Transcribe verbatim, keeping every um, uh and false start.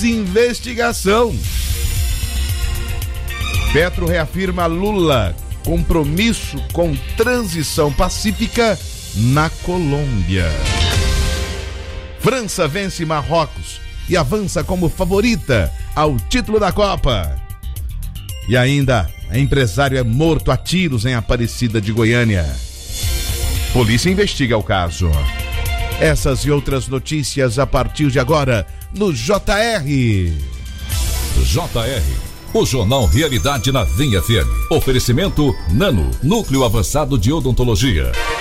mais investigação. Petro reafirma Lula compromisso com transição pacífica na Colômbia. França vence Marrocos e avança como favorita ao título da Copa. E ainda, empresário é morto a tiros em Aparecida de Goiânia. Polícia investiga o caso. Essas e outras notícias a partir de agora no J R. J R, o Jornal Realidade na Vinha F M. Oferecimento Nano, Núcleo Avançado de Odontologia.